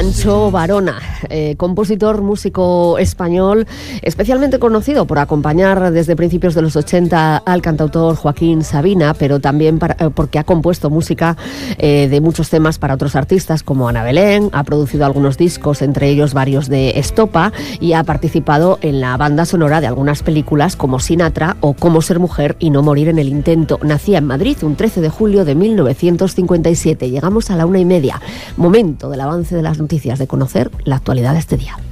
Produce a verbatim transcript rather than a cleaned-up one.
Nacho Varona, eh, compositor, músico español, especialmente conocido por acompañar desde principios de los ochenta al cantautor Joaquín Sabina, pero también para, eh, porque ha compuesto música eh, de muchos temas para otros artistas como Ana Belén, ha producido algunos discos, entre ellos varios de Estopa, y ha participado en la banda sonora de algunas películas como Sinatra o Cómo ser mujer y no morir en el intento. Nacía en Madrid un trece de julio de mil novecientos cincuenta y siete. Llegamos a la una y media, momento del avance de las noticias, de conocer la actualidad de este día.